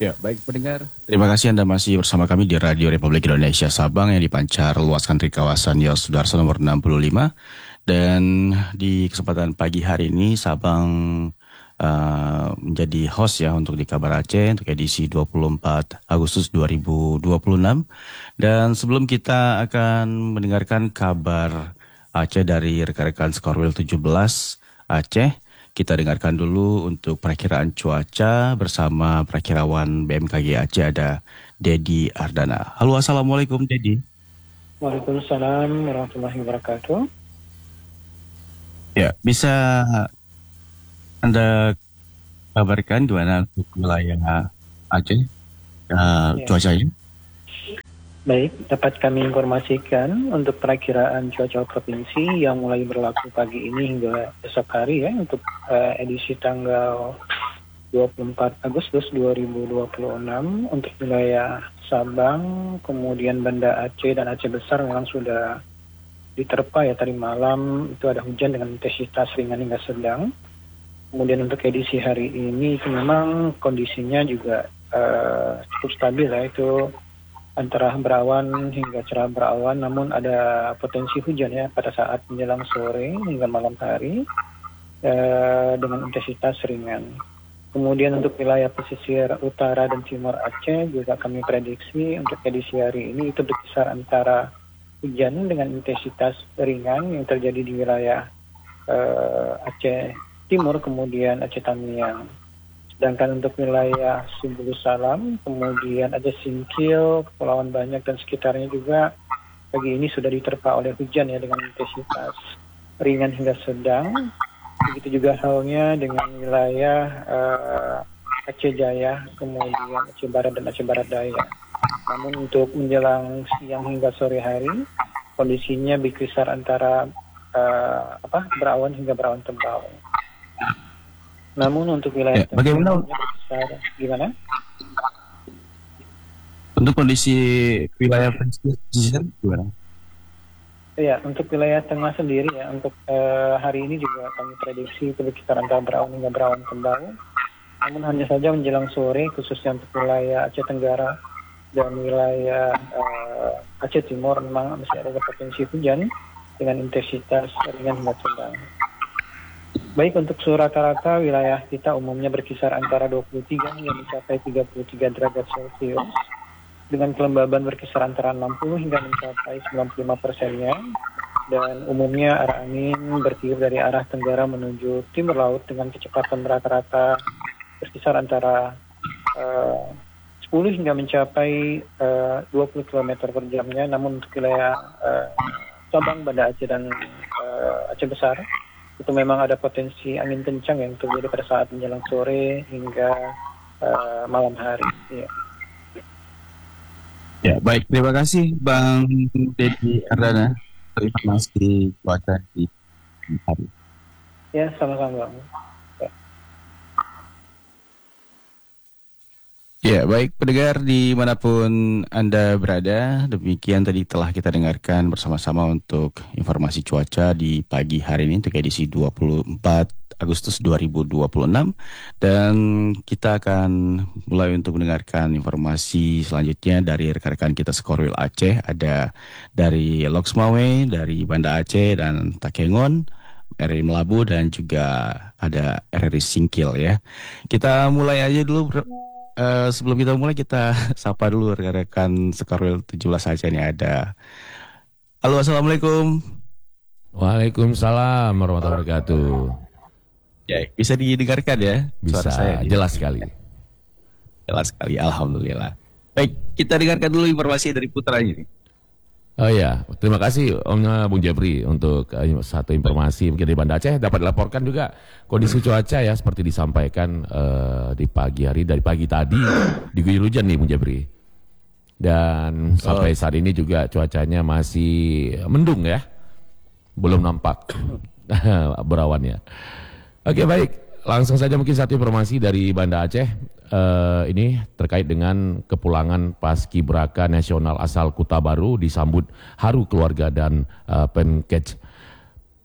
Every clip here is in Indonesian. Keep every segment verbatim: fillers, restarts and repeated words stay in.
Ya, baik pendengar. Terima kasih Anda masih bersama kami di Radio Republik Indonesia Sabang yang dipancar luaskan dari kawasan Yos Sudarso nomor enam puluh lima. Dan di kesempatan pagi hari ini Sabang uh, menjadi host ya untuk di Kabar Aceh untuk edisi dua puluh empat Agustus dua ribu dua puluh enam. Dan sebelum kita akan mendengarkan kabar Aceh dari rekan-rekan Skorwil tujuh belas Aceh, kita dengarkan dulu untuk perakiraan cuaca bersama perakirawan B M K G Aceh ada Dedi Ardana. Halo, assalamualaikum Dedi. Waalaikumsalam warahmatullahi wabarakatuh. Ya, bisa Anda kabarkan gimana untuk wilayah Aceh uh, ya. cuacanya? Baik, dapat kami informasikan untuk perakiraan cuaca provinsi yang mulai berlaku pagi ini hingga esok hari ya untuk uh, edisi tanggal dua puluh empat Agustus dua ribu dua puluh enam untuk wilayah Sabang, kemudian Banda Aceh dan Aceh Besar memang sudah diterpa ya tadi malam itu ada hujan dengan intensitas ringan hingga sedang. Kemudian untuk edisi hari ini itu memang kondisinya juga uh, cukup stabil ya, itu antara berawan hingga cerah berawan, namun ada potensi hujan ya pada saat menjelang sore hingga malam hari eh, dengan intensitas ringan. Kemudian untuk wilayah pesisir utara dan timur Aceh juga kami prediksi untuk edisi hari ini itu berkisar antara hujan dengan intensitas ringan yang terjadi di wilayah eh, Aceh Timur, kemudian Aceh Tamiang. Sedangkan untuk wilayah Sumbulu Salam, kemudian Aceh Singkil, Kepulauan Banyak dan sekitarnya juga pagi ini sudah diterpa oleh hujan ya dengan intensitas ringan hingga sedang. Begitu juga halnya dengan wilayah uh, Aceh Jaya, kemudian Aceh Barat dan Aceh Barat Daya. Namun untuk menjelang siang hingga sore hari, kondisinya berkisar antara uh, apa berawan hingga berawan tebal. Namun untuk wilayah ya, bagaimana besar, gimana? Untuk kondisi wilayah pesisir gimana? Ya, untuk wilayah tengah sendiri ya, untuk uh, hari ini juga kami prediksi itu berkisar antara berawan hingga berawan tebal. Namun hanya saja menjelang sore, khususnya untuk wilayah Aceh Tenggara dan wilayah uh, Aceh Timur memang masih ada potensi hujan dengan intensitas ringan hingga sedang. Baik, untuk suhu rata-rata wilayah kita umumnya berkisar antara dua puluh tiga hingga mencapai tiga puluh tiga derajat Celcius dengan kelembaban berkisar antara enam puluh hingga mencapai sembilan puluh lima persennya, dan umumnya arah angin bertiup dari arah tenggara menuju timur laut dengan kecepatan rata-rata berkisar antara uh, sepuluh hingga mencapai uh, dua puluh kilometer per jamnya. Namun untuk wilayah uh, Sabang, Banda Aceh dan uh, Aceh Besar itu memang ada potensi angin kencang yang terjadi pada saat menjelang sore hingga uh, malam hari. Ya. Ya, baik. Terima kasih Bang Dedi Ardana untuk informasi cuaca di hari. Ya, sama-sama Bang. Ya, baik pendengar dimanapun Anda berada, demikian tadi telah kita dengarkan bersama-sama untuk informasi cuaca di pagi hari ini untuk edisi dua puluh empat Agustus dua ribu dua puluh enam, dan kita akan mulai untuk mendengarkan informasi selanjutnya dari rekan-rekan kita Skorwil Aceh, ada dari Loksmawe, dari Banda Aceh dan Takengon, R R I Melabu, dan juga ada R R I Singkil ya. Kita mulai aja dulu. Uh, sebelum kita mulai, kita sapa dulu rekan-rekan Skorwil tujuh belas Aceh ini ada. Halo, assalamualaikum. Waalaikumsalam warahmatullahi wabarakatuh. Ya, bisa didengarkan ya? Bisa, saya, jelas sekali. Jelas sekali, alhamdulillah. Baik, kita dengarkan dulu informasi dari putra ini. Oh iya, terima kasih Om Bung Jabri untuk uh, satu informasi mungkin dari Banda Aceh. Dapat dilaporkan juga kondisi cuaca ya seperti disampaikan uh, di pagi hari, dari pagi tadi diguyur hujan nih Bung Jabri. Dan sampai saat ini juga cuacanya masih mendung ya, belum nampak berawannya. Oke, baik, langsung saja mungkin satu informasi dari Banda Aceh. Uh, ini terkait dengan kepulangan Paskibraka Nasional asal Kuta Baru disambut haru keluarga dan uh, penkej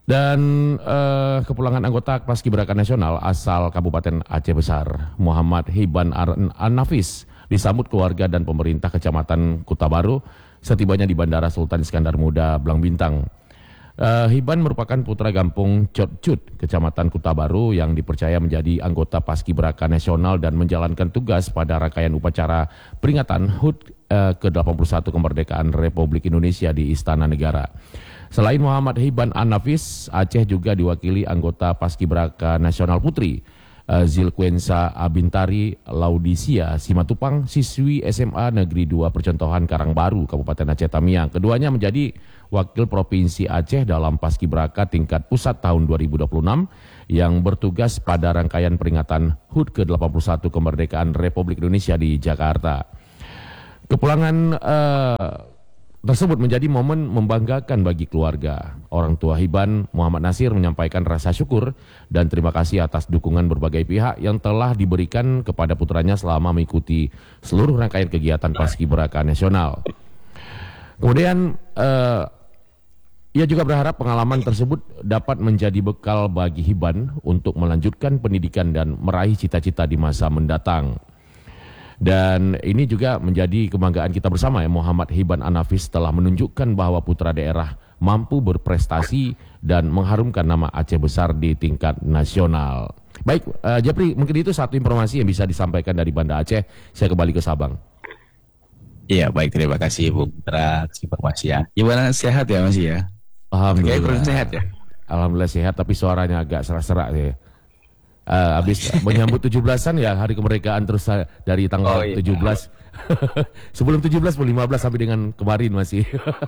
Dan uh, kepulangan anggota Paskibraka Nasional asal Kabupaten Aceh Besar, Muhammad Hiban An-Nafis, disambut keluarga dan pemerintah Kecamatan Kuta Baru setibanya di Bandara Sultan Iskandar Muda, Blang Bintang. Uh, Hiban merupakan putra kampung Cotcut, Kecamatan Kuta Baru yang dipercaya menjadi anggota Paskibraka Nasional dan menjalankan tugas pada rangkaian upacara peringatan H U T uh, ke delapan puluh satu kemerdekaan Republik Indonesia di Istana Negara. Selain Muhammad Hiban An-Nafis, Aceh juga diwakili anggota Paskibraka Nasional Putri uh, Zilquensa Abintari Laudisia Simatupang, siswi S M A Negeri dua Percontohan Karangbaru, Kabupaten Aceh Tamiang. Keduanya menjadi Wakil Provinsi Aceh dalam Paskibraka tingkat pusat tahun dua ribu dua puluh enam yang bertugas pada rangkaian peringatan H U T ke delapan puluh satu kemerdekaan Republik Indonesia di Jakarta. Kepulangan uh, tersebut menjadi momen membanggakan bagi keluarga. Orang tua Hiban, Muhammad Nasir, menyampaikan rasa syukur dan terima kasih atas dukungan berbagai pihak yang telah diberikan kepada putranya selama mengikuti seluruh rangkaian kegiatan Paskibraka Nasional. Kemudian uh, ia juga berharap pengalaman tersebut dapat menjadi bekal bagi Hiban untuk melanjutkan pendidikan dan meraih cita-cita di masa mendatang. Dan ini juga menjadi kebanggaan kita bersama ya, Muhammad Hiban An-Nafis telah menunjukkan bahwa putra daerah mampu berprestasi dan mengharumkan nama Aceh Besar di tingkat nasional. Baik, uh, Japri, mungkin itu satu informasi yang bisa disampaikan dari Banda Aceh. Saya kembali ke Sabang. Iya, baik, terima kasih Bu Putra atas informasi ya. Gimana, sehat ya Mas ya? Alhamdulillah. Kayak sehat ya? Alhamdulillah sehat, tapi suaranya agak serak-serak ya. Uh, habis menyambut tujuh belasan ya, hari kemerdekaan terus uh, dari tanggal oh, iya. tujuh belas sebelum tujuh belas, lima belas sampai dengan kemarin masih.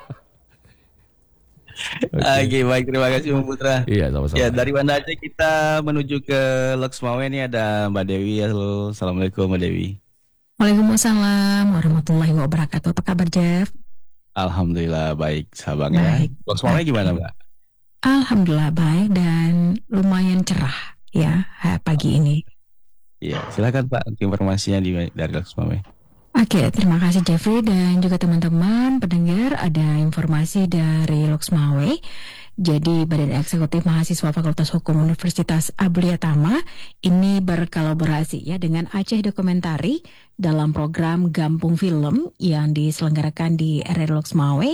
Oke, okay. okay, baik, terima kasih Bung Putra. Iya, sama-sama. Ya, dari Banda Aceh kita menuju ke Loksmawe, ini ada Mbak Dewi. Halo, Assalamualaikum Mbak Dewi. Waalaikumsalam warahmatullahi wabarakatuh. Apa kabar, Jeff? Alhamdulillah baik, Sabang ya. Loksmawe gimana, Mbak? Alhamdulillah baik dan lumayan cerah ya pagi ini. Iya, silakan Pak informasinya di, dari Loksmawe. Oke, terima kasih Jeffrey dan juga teman-teman pendengar. Ada informasi dari Loksmawe. Jadi Badan Eksekutif Mahasiswa Fakultas Hukum Universitas Abelia Tama ini berkolaborasi ya dengan Aceh Dokumentari dalam program Gampung Film yang diselenggarakan di R R Loksmawe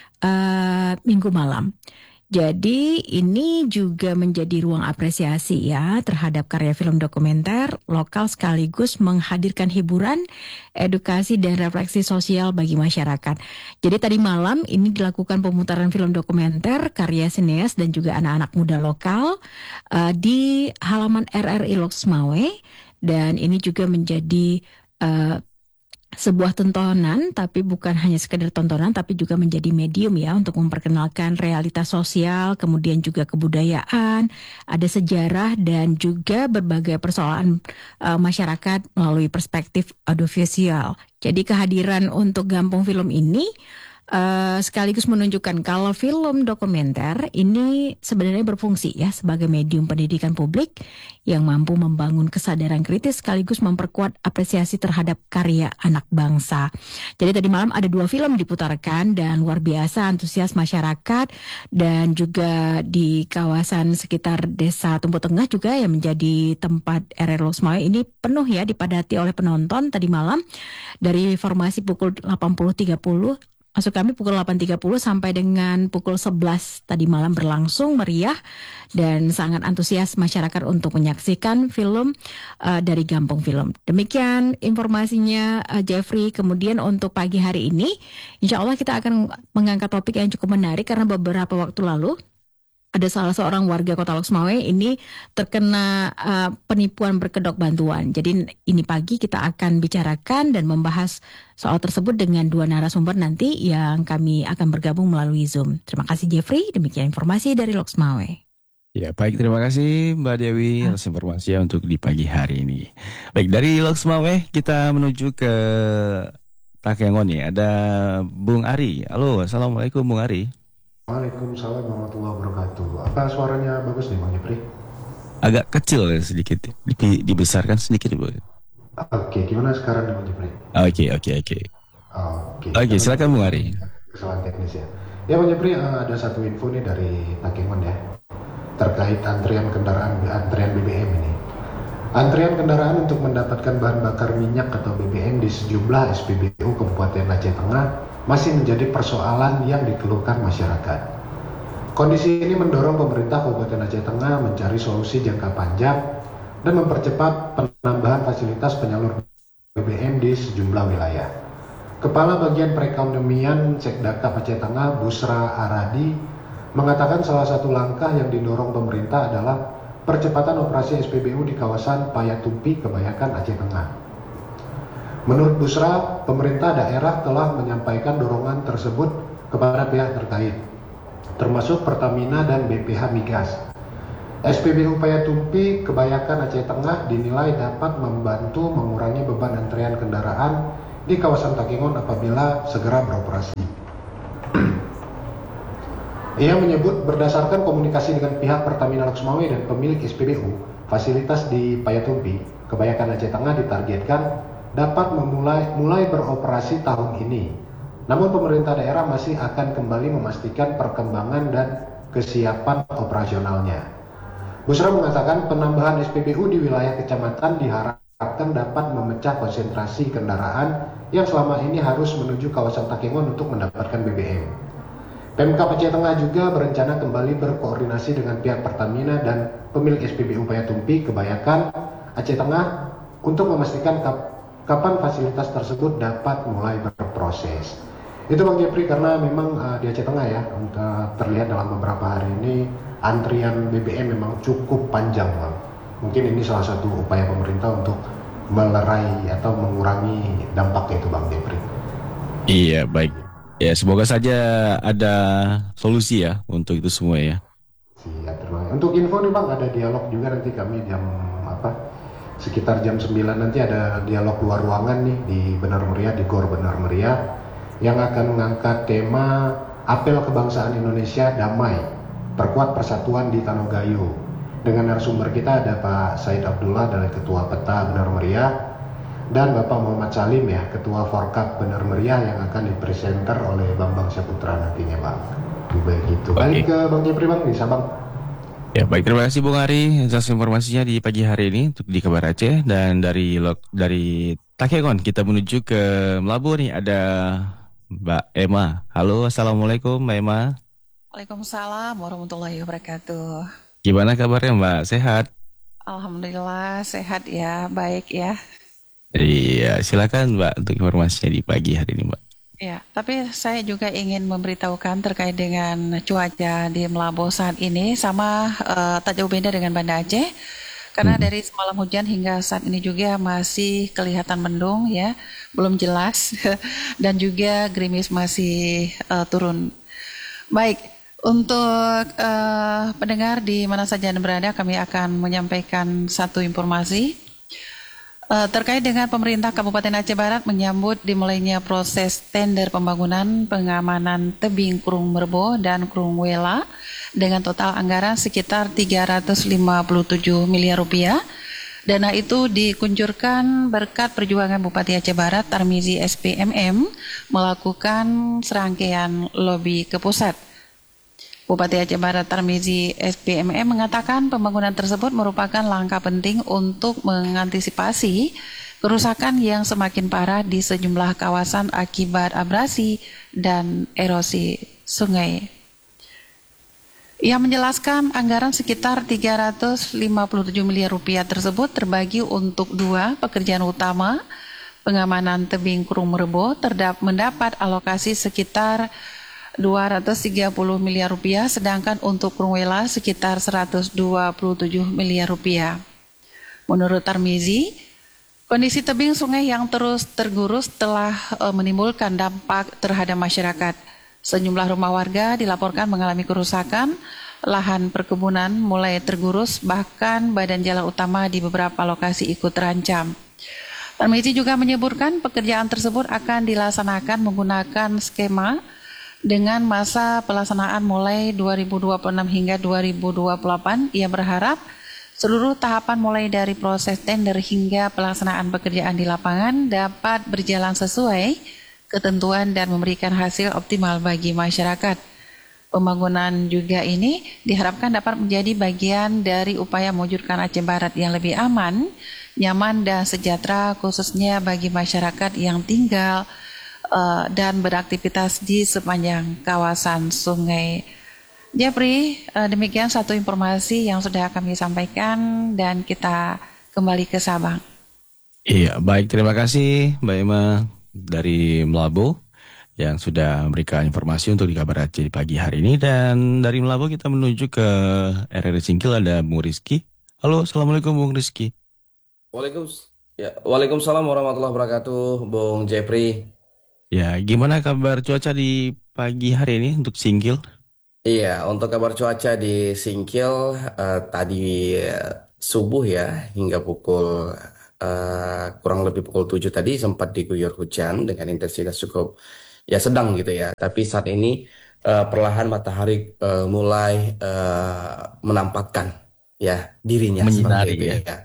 uh, minggu malam. Jadi ini juga menjadi ruang apresiasi ya terhadap karya film dokumenter lokal sekaligus menghadirkan hiburan, edukasi dan refleksi sosial bagi masyarakat. Jadi tadi malam ini dilakukan pemutaran film dokumenter karya sineas dan juga anak-anak muda lokal uh, di halaman R R I Loksmawe dan ini juga menjadi uh, sebuah tontonan, tapi bukan hanya sekedar tontonan, tapi juga menjadi medium ya untuk memperkenalkan realitas sosial, kemudian juga kebudayaan, ada sejarah dan juga berbagai persoalan uh, masyarakat melalui perspektif audiovisual. Jadi kehadiran untuk Gampung Film ini Uh, sekaligus menunjukkan kalau film dokumenter ini sebenarnya berfungsi ya sebagai medium pendidikan publik yang mampu membangun kesadaran kritis sekaligus memperkuat apresiasi terhadap karya anak bangsa. Jadi tadi malam ada dua film diputarkan dan luar biasa antusias masyarakat dan juga di kawasan sekitar Desa Tumpu Tengah juga yang menjadi tempat R R Loksmawe ini penuh ya dipadati oleh penonton tadi malam dari formasi pukul delapan puluh tiga puluh. Masuk kami pukul delapan tiga puluh sampai dengan pukul sebelas tadi malam berlangsung meriah dan sangat antusias masyarakat untuk menyaksikan film uh, dari Gampung Film. Demikian informasinya uh, Jeffrey. Kemudian untuk pagi hari ini, insya Allah kita akan mengangkat topik yang cukup menarik karena beberapa waktu lalu ada salah seorang warga Kota Loksmawe ini terkena uh, penipuan berkedok bantuan. Jadi ini pagi kita akan bicarakan dan membahas soal tersebut dengan dua narasumber nanti yang kami akan bergabung melalui Zoom. Terima kasih Jeffrey, demikian informasi dari Loksmawe. Ya baik, terima kasih Mbak Dewi atas informasinya untuk di pagi hari ini. Baik, dari Loksmawe kita menuju ke Takengon ya. Ada Bung Ari. Halo, Assalamualaikum Bung Ari. Waalaikumsalam warahmatullahi wabarakatuh. Apa suaranya bagus nih Bang Jepri? Agak kecil ya sedikit, Di, dibesarkan sedikit Bu. Oke, gimana sekarang nih Bang Jepri? Oke, oke, oke. Oke, oke, silakan Bung Ari. Kesalahan teknis ya. Ya Bang Jepri, ada satu info nih dari Takengon ya. terkait antrian kendaraan antrian B B M ini. Antrian kendaraan untuk mendapatkan bahan bakar minyak atau B B M di sejumlah S P B U Kabupaten Aceh Tengah masih menjadi persoalan yang dikeluhkan masyarakat. Kondisi ini mendorong pemerintah Kabupaten Aceh Tengah mencari solusi jangka panjang dan mempercepat penambahan fasilitas penyalur B B M di sejumlah wilayah. Kepala Bagian Perekonomian Sekdaka Aceh Tengah, Busra Aradi, mengatakan salah satu langkah yang didorong pemerintah adalah percepatan operasi S P B U di kawasan Payatumpi, Kebayakan, Aceh Tengah. Menurut Busra, pemerintah daerah telah menyampaikan dorongan tersebut kepada pihak terkait, termasuk Pertamina dan B P H Migas. S P B U Payatumpi, Kebayakan, Aceh Tengah dinilai dapat membantu mengurangi beban antrean kendaraan di kawasan Takengon apabila segera beroperasi. Ia menyebut berdasarkan komunikasi dengan pihak Pertamina Loksmawe dan pemilik S P B U, fasilitas di Payatumpi, Kebayakan, Aceh Tengah ditargetkan dapat memulai mulai beroperasi tahun ini. Namun pemerintah daerah masih akan kembali memastikan perkembangan dan kesiapan operasionalnya. Busra mengatakan penambahan S P B U di wilayah kecamatan diharapkan dapat memecah konsentrasi kendaraan yang selama ini harus menuju kawasan Takengon untuk mendapatkan B B M. Pemkab Aceh Tengah juga berencana kembali berkoordinasi dengan pihak Pertamina dan pemilik S P B U Payatumpi, Kebayakan, Aceh Tengah untuk memastikan kap kapan fasilitas tersebut dapat mulai berproses. Itu Bang Jepri, karena memang uh, di Aceh Tengah ya, uh, terlihat dalam beberapa hari ini antrian B B M memang cukup panjang, Bang. Mungkin ini salah satu upaya pemerintah untuk melerai atau mengurangi dampak itu, Bang Jepri. Iya, baik. Ya, semoga saja ada solusi ya untuk itu semua ya. Siap, terima kasih. Untuk info nih Bang, ada dialog juga nanti kami jam apa? Sekitar jam sembilan nanti ada dialog luar ruangan nih di Benar Meriah, di Gor Benar Meriah, yang akan mengangkat tema Apel Kebangsaan Indonesia Damai, Perkuat Persatuan di Tanogayo. Dengan narasumber kita ada Pak Said Abdullah dari Ketua Peta Benar Meriah, dan Bapak Muhammad Salim ya, Ketua Forkap Benar Meriah, yang akan dipresenter oleh Bambang Saputra nantinya Bang. Baik gitu. Balik ke Bang Jepri Bang, bisa Bang. Ya baik, terima kasih Bung Ari atas informasinya di pagi hari ini untuk di Kabar Aceh. Dan dari dari Takengon kita menuju ke Melabu nih, ada Mbak Emma. Halo, assalamualaikum Mbak Emma. Waalaikumsalam warahmatullahi wabarakatuh. Gimana kabarnya Mbak? Sehat? Alhamdulillah sehat ya, baik ya. Iya, silakan Mbak untuk informasinya di pagi hari ini Mbak. Ya, tapi saya juga ingin memberitahukan terkait dengan cuaca di Melabu saat ini, sama uh, tak jauh beda dengan Banda Aceh. Karena hmm. dari semalam hujan hingga saat ini juga masih kelihatan mendung ya, belum jelas dan juga gerimis masih uh, turun. Baik, untuk uh, pendengar di mana saja Anda berada, kami akan menyampaikan satu informasi uh, terkait dengan pemerintah Kabupaten Aceh Barat menyambut dimulainya proses tender pembangunan pengamanan tebing Krung Merbo dan Krung Wela dengan total anggaran sekitar tiga ratus lima puluh tujuh miliar rupiah. Dana itu dikuncurkan berkat perjuangan Bupati Aceh Barat Tarmizi S P M M melakukan serangkaian lobi ke pusat. Bupati Aceh Barat Tarmizi S P M M mengatakan pembangunan tersebut merupakan langkah penting untuk mengantisipasi kerusakan yang semakin parah di sejumlah kawasan akibat abrasi dan erosi sungai. Ia menjelaskan anggaran sekitar tiga ratus lima puluh tujuh miliar rupiah tersebut terbagi untuk dua pekerjaan utama. Pengamanan tebing Krung Merbo terdap mendapat alokasi sekitar dua ratus tiga puluh miliar rupiah, sedangkan untuk Krung Wela sekitar seratus dua puluh tujuh miliar rupiah. Menurut Tarmizi, kondisi tebing sungai yang terus tergerus telah e, menimbulkan dampak terhadap masyarakat. Sejumlah rumah warga dilaporkan mengalami kerusakan, lahan perkebunan mulai tergerus, bahkan badan jalan utama di beberapa lokasi ikut terancam. Tarmizi juga menyebutkan pekerjaan tersebut akan dilaksanakan menggunakan skema dengan masa pelaksanaan mulai dua ribu dua puluh enam hingga dua ribu dua puluh delapan. Ia berharap seluruh tahapan mulai dari proses tender hingga pelaksanaan pekerjaan di lapangan dapat berjalan sesuai ketentuan dan memberikan hasil optimal bagi masyarakat. pembangunan juga ini diharapkan dapat menjadi bagian dari upaya mewujudkan Aceh Barat yang lebih aman, nyaman dan sejahtera khususnya bagi masyarakat yang tinggal uh, dan beraktivitas di sepanjang kawasan sungai. Jeffrey, uh, demikian satu informasi yang sudah kami sampaikan dan kita kembali ke Sabang. Iya, baik, terima kasih Mbak Emma dari Melabo yang sudah memberikan informasi untuk di Kabar Aceh di pagi hari ini. Dan dari Melabo kita menuju ke R R I Singkil, ada Bung Rizky. Halo, Assalamualaikum Bung Rizky. Waalaikumsalam. Ya, Waalaikumsalam warahmatullahi wabarakatuh, Bung Jeffrey. Ya, gimana kabar cuaca di pagi hari ini untuk Singkil? Iya, untuk kabar cuaca di Singkil eh, tadi eh, subuh ya hingga pukul eh, kurang lebih pukul tujuh tadi sempat diguyur hujan dengan intensitas cukup ya sedang gitu ya. Tapi saat ini eh, perlahan matahari eh, mulai eh, menampakkan ya dirinya seperti Menyinari itu ya. ya.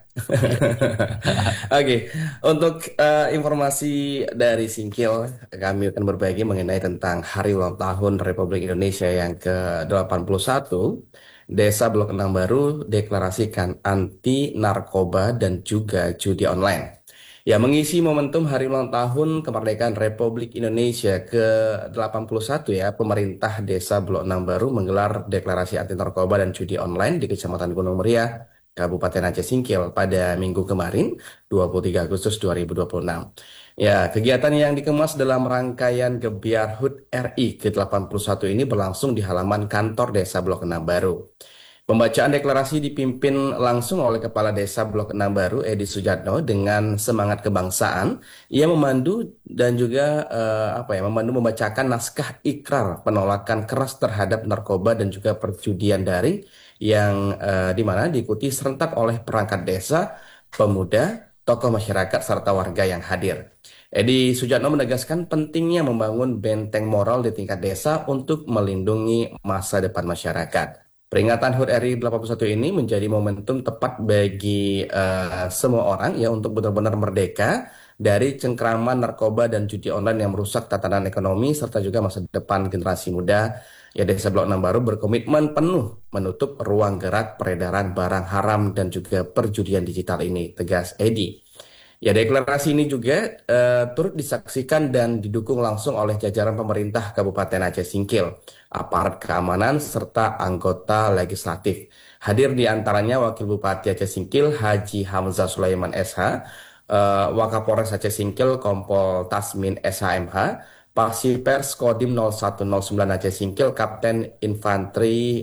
Oke, untuk eh, informasi dari Singkil, kami akan berbagi mengenai tentang Hari Ulang Tahun Republik Indonesia yang ke delapan puluh satu. Desa Blok enam Baru deklarasikan anti narkoba dan juga judi online. Ya, mengisi momentum Hari Ulang Tahun Kemerdekaan Republik Indonesia ke delapan puluh satu ya, pemerintah Desa Blok enam Baru menggelar deklarasi anti narkoba dan judi online di Kecamatan Gunung Meriah, Kabupaten Aceh Singkil pada Minggu kemarin, dua puluh tiga Agustus dua ribu dua puluh enam. Ya, kegiatan yang dikemas dalam rangkaian Gebiar H U D R I ke delapan puluh satu ini berlangsung di halaman kantor Desa Blok enam Baru. Pembacaan deklarasi dipimpin langsung oleh Kepala Desa Blok enam Baru, Edi Sujatno, dengan semangat kebangsaan. Ia memandu dan juga eh, apa ya, memandu membacakan naskah ikrar penolakan keras terhadap narkoba dan juga perjudian daring yang eh, di mana diikuti serentak oleh perangkat desa, pemuda, tokoh masyarakat serta warga yang hadir. Edi Sujatno menegaskan pentingnya membangun benteng moral di tingkat desa untuk melindungi masa depan masyarakat. Peringatan H U D R I delapan puluh satu ini menjadi momentum tepat bagi uh, semua orang ya untuk benar-benar merdeka dari cengkraman narkoba dan judi online yang merusak tatanan ekonomi serta juga masa depan generasi muda. Ya, Desa Blok enam Baru berkomitmen penuh menutup ruang gerak peredaran barang haram dan juga perjudian digital ini, tegas Edi. Ya, deklarasi ini juga uh, turut disaksikan dan didukung langsung oleh jajaran pemerintah Kabupaten Aceh Singkil, aparat keamanan, serta anggota legislatif. Hadir di antaranya Wakil Bupati Aceh Singkil, Haji Hamzah Sulaiman S H, uh, Wakapolres Aceh Singkil, Kompol Tasmin S H M H, Pasipers Kodim nol satu nol sembilan Aceh Singkil, Kapten Infanteri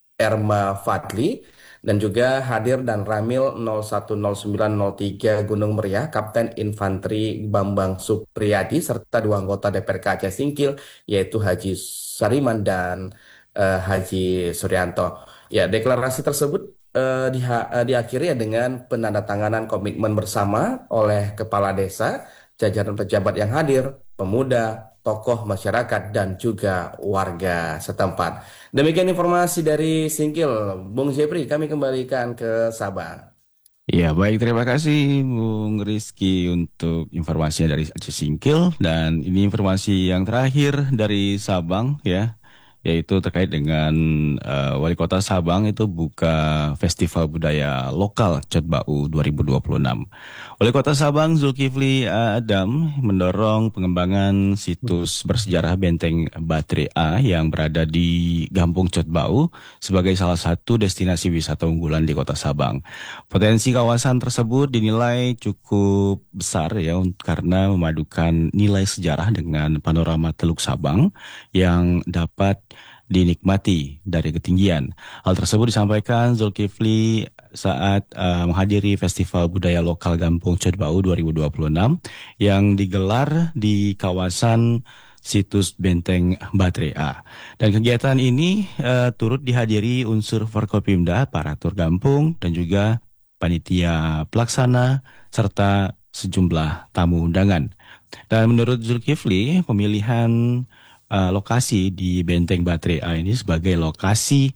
Erma Fadli, dan juga hadir dan Ramil nol satu nol sembilan nol tiga Gunung Meriah, Kapten Infanteri Bambang Supriyadi, serta dua anggota D P R K Aceh Singkil, yaitu Haji Sariman dan uh, Haji Suryanto. Ya, deklarasi tersebut uh, diha- uh, diakhiri ya dengan penandatanganan komitmen bersama oleh Kepala Desa, jajaran pejabat yang hadir, pemuda, tokoh masyarakat, dan juga warga setempat. Demikian informasi dari Singkil. Bung Jepri, kami kembalikan ke Sabang. Ya, baik, terima kasih Bung Rizky untuk informasinya dari Aceh Singkil. Dan ini informasi yang terakhir dari Sabang ya, yaitu terkait dengan uh, Wali Kota Sabang itu buka Festival Budaya Lokal Cotbau dua ribu dua puluh enam. Wali Kota Sabang Zulkifli Adam mendorong pengembangan situs bersejarah Benteng Baterai A yang berada di Gampung Cotbau sebagai salah satu destinasi wisata unggulan di Kota Sabang. Potensi kawasan tersebut dinilai cukup besar ya karena memadukan nilai sejarah dengan panorama Teluk Sabang yang dapat dinikmati dari ketinggian. Hal tersebut disampaikan Zulkifli saat uh, menghadiri Festival Budaya Lokal Gampung Cotbau dua ribu dua puluh enam yang digelar di kawasan situs Benteng Baterai A. Dan kegiatan ini uh, turut dihadiri unsur Forkopimda, aparatur Gampung, dan juga panitia pelaksana serta sejumlah tamu undangan. Dan menurut Zulkifli, pemilihan Uh, lokasi di Benteng Baterai A ini sebagai lokasi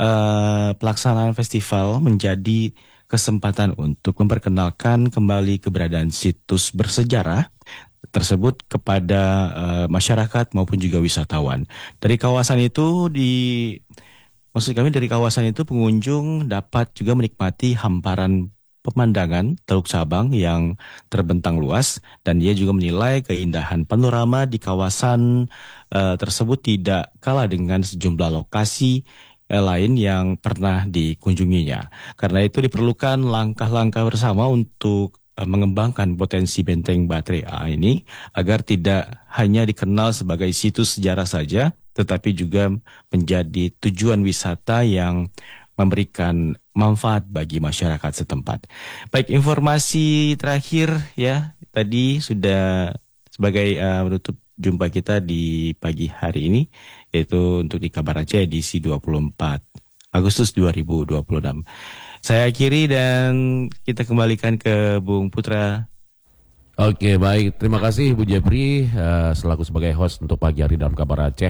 uh, pelaksanaan festival menjadi kesempatan untuk memperkenalkan kembali keberadaan situs bersejarah tersebut kepada uh, masyarakat maupun juga wisatawan. Dari kawasan itu di maksud kami dari kawasan itu pengunjung dapat juga menikmati hamparan pemandangan Teluk Cabang yang terbentang luas, dan dia juga menilai keindahan panorama di kawasan uh, tersebut tidak kalah dengan sejumlah lokasi uh, lain yang pernah dikunjunginya. Karena itu diperlukan langkah-langkah bersama untuk uh, mengembangkan potensi Benteng Baterai A ini agar tidak hanya dikenal sebagai situs sejarah saja, tetapi juga menjadi tujuan wisata yang memberikan manfaat bagi masyarakat setempat. Baik, informasi terakhir ya, tadi sudah sebagai uh, menutup jumpa kita di pagi hari ini, yaitu untuk di Kabar Aceh edisi dua puluh empat Agustus dua ribu dua puluh enam. Saya akhiri dan kita kembalikan ke Bung Putra. Oke, baik. Terima kasih Bu Jeffrey uh, selaku sebagai host untuk pagi hari dalam Kabar Aceh.